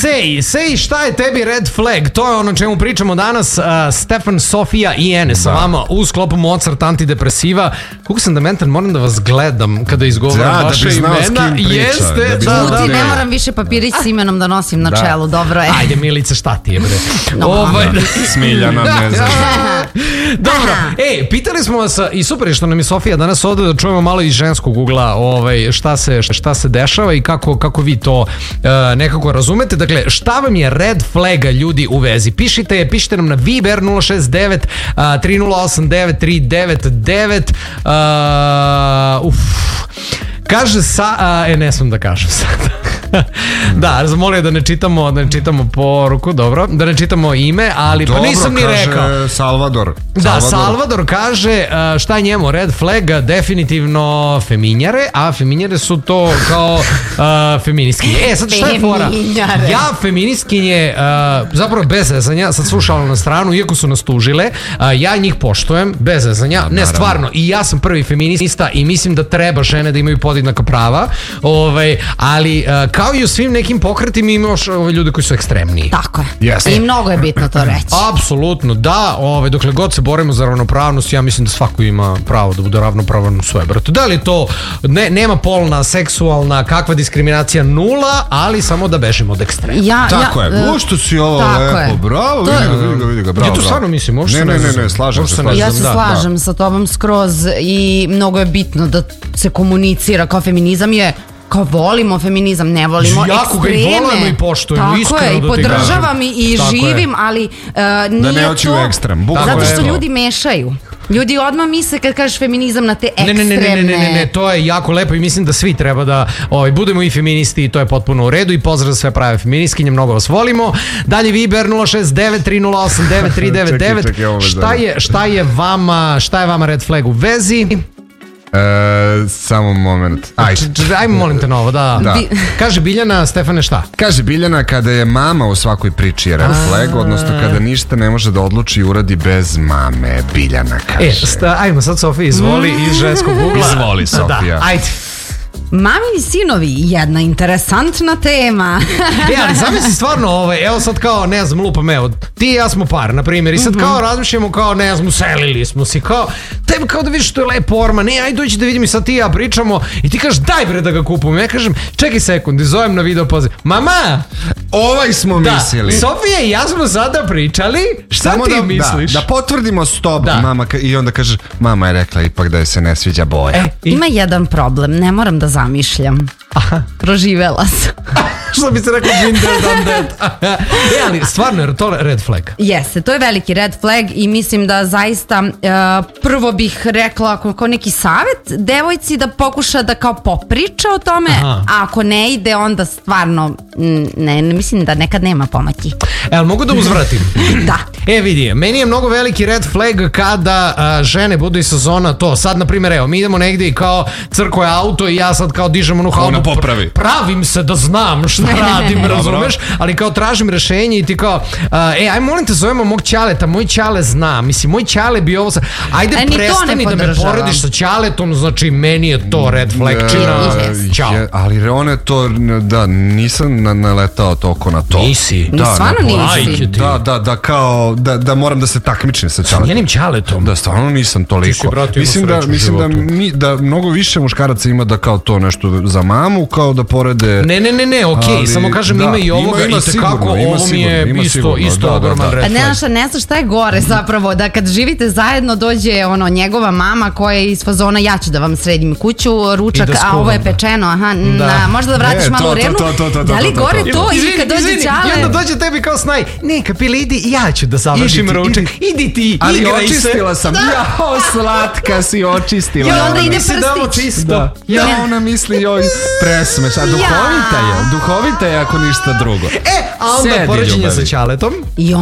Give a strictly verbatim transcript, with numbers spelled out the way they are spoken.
Sej, Sej, šta je tebi red flag? To je ono čemu pričamo danas. uh, Stefan, Sofija i Ene sa vama u sklopu Mozart antidepresiva. Kako sam dementan, moram da vas gledam kada izgovaram da, vaše da imena. Jeste, da, bi da, da, Ljudi, da. ne moram više papirić s imenom da nosim na da. čelu, dobro je. Ajde, Milice, šta ti je, bre? No, ovaj... Smiljana, ne znam. Dobro, ej, pitali smo vas i super je što nam je Sofija danas ovde da čujemo malo iz ženskog ugla ovaj, šta, se, šta se dešava i kako, kako vi to uh, nekako razumete. Dakle, šta vam je red flaga, ljudi, u vezi? Pišite, pišite nam na Viber nula šest devet tri nula osam devet tri devet devet. Uh, uf. Kaže sa... A, e, ne sam da kažem sad. Da, zamolio da ne čitamo, da ne čitamo poruku, dobro, da ne čitamo ime, ali dobro, pa nisam ni rekao. Kaže Salvador. Da, Salvador, Salvador kaže uh, šta je njemu red flag, definitivno feminjare, a feminjare su to kao uh, feministkinje. E, sad šta je fora? Ja feministkinje, uh, zapravo bez zezanja, sad slušala na stranu, iako su nas tužile, uh, ja njih poštujem, bez zezanja, ne, naravno. Stvarno, i ja sam prvi feminista i mislim da treba žene da imaju podjednaka prava, ovaj, ali uh, kao i u svim nekim pokretima imaš ove ljude koji su ekstremniji. Tako je. Yes. I mnogo je bitno to reći. Apsolutno, da, ovaj, dokle god se borimo za ravnopravnost, ja mislim da svako ima pravo da bude ravnopravan u svoje, brate. Da li to ne, nema polna, seksualna, kakva diskriminacija, nula, ali samo da bežimo od ekstrema. Ja, tako ja, je, što si ovo lepo, je. bravo, vidi ga, vidi ga, vidi ga, bravo. Ja to stvarno mislim, možda ne, ne, ne, ne, slažem se, slažem. Ja se da, slažem da. sa tobom skroz i mnogo je bitno da se komunicira, kao feminizam je kao volimo feminizam, ne volimo jako ekstreme. Jako ga i volimo i poštujemo, tako iskreno je, da i podržavam i, i živim, je. Ali uh, nije da ne hoću to ekstrem, zato što ljudi mešaju. Ljudi odmah misle kad kažeš feminizam na te ekstremne. Ne, ne, ne, ne, ne, ne, to je jako lepo i mislim da svi treba da ovaj, budemo i feministi i to je potpuno u redu i pozdrav za sve prave feministkinje, mnogo vas volimo. Dalje Viber nula šest devet tri nula osam devet tri devet devet. Šta je, šta je vama, šta je vama red flag u vezi? E, samo moment. Ajde, ajmo molim te novo, da. da. Kaže Biljana, Stefane, šta? Kaže Biljana, kada je mama u svakoj priči je red flag, odnosno kada ništa ne može da odluči i uradi bez mame. Biljana kaže. E, sta, ajmo sad Sofija, izvoli iz ženskog ugla. Izvoli Sofija. Da, ajde. Mamini sinovi, jedna interesantna tema. E, ali zamisli stvarno, ovaj, evo sad kao, ne znam, lupam, evo, ti i ja smo par, na primjer, i sad kao razmišljamo kao, ne znam, selili smo si, kao, tebi kao da vidiš što je lepo orma, ne, ajde dođi da vidim i sad ti i ja pričamo i ti kažeš, daj bre da ga kupim, ja kažem, čekaj sekund, i zovem na video poziv, mama, ovaj smo da, mislili. Sofija i ja smo sada pričali, šta samo ti da, misliš? Da, da potvrdimo stop, da. Mama, i onda kažeš, mama je rekla ipak da je se ne sviđa boja. E, i... Ima jedan problem, ne moram da zamišljam. Aha. Proživela sam. Što bi se rekao been there, done that. E, ali stvarno je to red flag. Jeste, to je veliki red flag i mislim da zaista uh, prvo bih rekla kao neki savjet devojci da pokuša da kao popriča o tome. Aha. A ako ne ide onda stvarno ne, ne mislim da nekad nema pomoći. E, ali mogu da uzvratim? Da. E, vidi, meni je mnogo veliki red flag kada a, žene budu iz sezona to. Sad, na primjer, evo, mi idemo negdje i kao crko je auto i ja sad kao dižem onu halbu. Ona popravi. Pravim se da znam šta ne, radim, ne, ne, razumeš? Ali kao tražim rešenje i ti kao, a, e, aj molim te zovemo mog ćaleta, moj ćale zna, mislim, moj ćale bi ovo sa... Ajde, e, prestani da me porediš sa ćaletom, znači, meni je to red flag. Da, Čina, je, ali on je to, da, nisam naletao toko na to. Nisi. Da, stvarno nisi. Da, da, da, kao, da, da moram da se takmičim sa ćaletom. Njenim ćaletom. Da, stvarno nisam toliko. Brate, mislim da, mislim da, mi, da mnogo više muškaraca ima da kao to nešto za mamu, kao da porede... Ne, ne, ne, ne, okej, okay, samo kažem da, ima i ovoga ima, ima i tekako ovo mi je isto, sigurno, isto da, ogroman red flag. Ne znaš, ne znaš šta je gore zapravo, da kad živite zajedno dođe ono, njegova mama koja je iz fazona ja ću da vam sredim kuću, ručak, da a ovo je pečeno, aha, da. Na, možda da vratiš e, malo u revnu, da li gore to i kad dođe ćale... I onda dođe tebi kao snaj, ne, kapili, idi, ja ću da završim ručak, idi ti, ali igraj se. Očistila sam, jao, slatka si očistila. I onda ide prstić. Da. Ja, ona misli, joj, presmeš, a duhovita je, duhovita je ako ništa drugo. E, a onda poređenje sa ćaletom. I